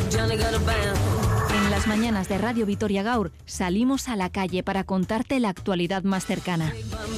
En las mañanas de Radio Vitoria Gaur salimos a la calle para contarte la actualidad más cercana.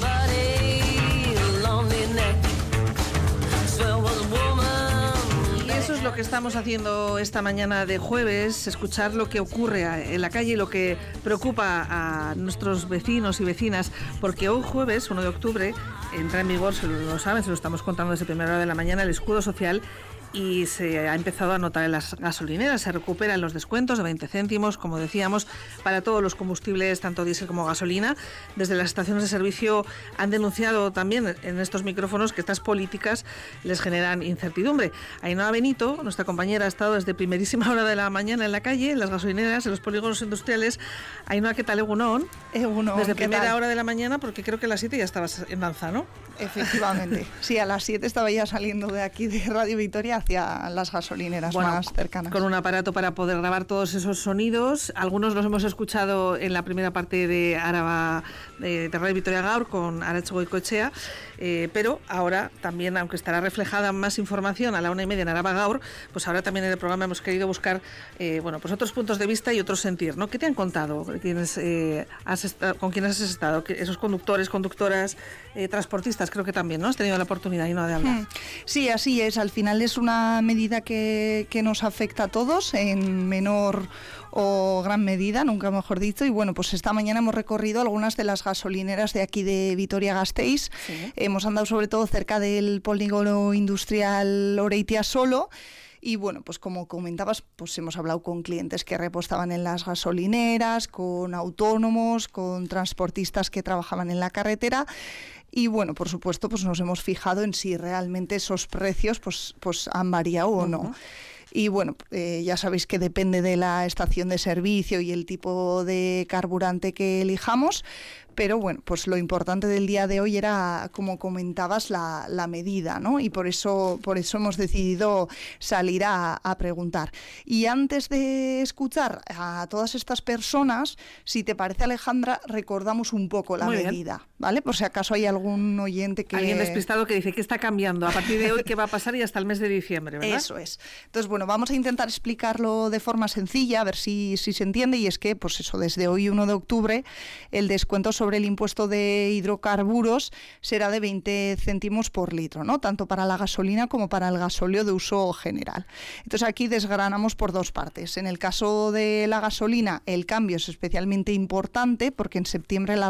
Y eso es lo que estamos haciendo esta mañana de jueves, escuchar lo que ocurre en la calle y lo que preocupa a nuestros vecinos y vecinas, porque hoy jueves, 1 de octubre, entra en vigor, se lo saben, se lo estamos contando desde primera hora de la mañana, el escudo social. Y se ha empezado a notar en las gasolineras, se recuperan los descuentos de 20 céntimos, como decíamos, para todos los combustibles, tanto diésel como gasolina. Desde las estaciones de servicio han denunciado también en estos micrófonos que estas políticas les generan incertidumbre. Ainhoa Benito, nuestra compañera, ha estado desde primerísima hora de la mañana en la calle, en las gasolineras, en los polígonos industriales. Ainhoa, ¿qué tal, Egunon? Egunon, desde ¿qué primera tal? hora de la mañana, porque creo que a las 7 ya estabas en danza, ¿no? Efectivamente. Sí, a las 7 estaba ya saliendo de aquí de Radio Vitoria hacia las gasolineras más cercanas. Con un aparato para poder grabar todos esos sonidos. Algunos los hemos escuchado en la primera parte de Araba, de Radio Vitoria Gaur, con Aratz Goikoetxea, pero ahora también, aunque estará reflejada más información a la 1:30 en Araba Gaur, pues ahora también en el programa hemos querido buscar pues otros puntos de vista y otro sentir, ¿no? ¿Qué te han contado? ¿Con quiénes has estado? Esos conductores, conductoras, transportistas, creo que también, ¿no? Has tenido la oportunidad y no de hablar. Sí, así es. Al final es una medida que nos afecta a todos en menor o gran medida, nunca mejor dicho, y bueno, pues esta mañana hemos recorrido algunas de las gasolineras de aquí de Vitoria-Gasteiz. Sí. Hemos andado sobre todo cerca del polígono industrial Oreitia-Solo. Y bueno, pues como comentabas, pues hemos hablado con clientes que repostaban en las gasolineras, con autónomos, con transportistas que trabajaban en la carretera. Y bueno, por supuesto, pues nos hemos fijado en si realmente esos precios pues han variado o no. Y bueno, ya sabéis que depende de la estación de servicio y el tipo de carburante que elijamos, pero bueno, pues lo importante del día de hoy era, como comentabas, la medida, ¿no? Y por eso hemos decidido salir a preguntar. Y antes de escuchar a todas estas personas, si te parece, Alejandra, recordamos un poco la medida, ¿vale? Por si acaso hay algún oyente que... Alguien despistado que dice que está cambiando a partir de hoy, qué va a pasar y hasta el mes de diciembre, ¿verdad? Eso es. Entonces, bueno, vamos a intentar explicarlo de forma sencilla, a ver si se entiende, y es que, pues eso, desde hoy, 1 de octubre, el descuento sobre el impuesto de hidrocarburos será de 20 céntimos por litro, ¿no? Tanto para la gasolina como para el gasóleo de uso general. Entonces aquí desgranamos por dos partes. En el caso de la gasolina, el cambio es especialmente importante porque en septiembre la